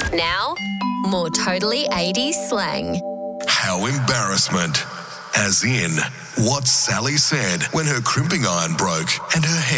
Now, more totally 80s slang. How embarrassment. As in, what Sally said when her crimping iron broke and her hair